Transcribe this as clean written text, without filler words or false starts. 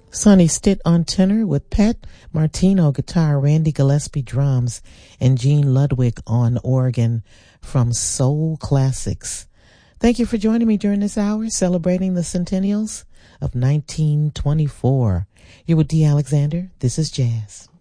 Sonny Stitt on tenor with Pat Martino guitar, Randy Gillespie drums, and Gene Ludwig on organ from Soul Classics. Thank you for joining me during this hour, celebrating the centennials of 1924. You're with Dee Alexander. This is Jazz.